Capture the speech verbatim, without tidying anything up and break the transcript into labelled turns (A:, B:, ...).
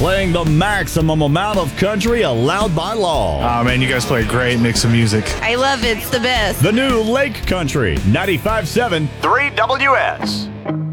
A: playing the maximum amount of country allowed by law.
B: Oh, man, you guys play a great mix of music.
C: I love it. It's the best.
A: The new Lake Country, ninety-five point seven three W S.